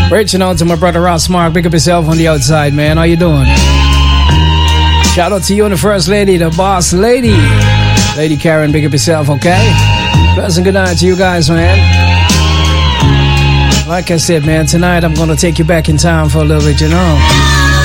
Reaching out to my brother Ross Mark. Pick up yourself on the outside, man. How you doing? Shout out to you and the first lady, the boss lady. Lady Karen, pick up yourself, okay? Pleasant good night to you guys, man. Like I said, man, tonight I'm gonna take you back in time for a little bit, you know.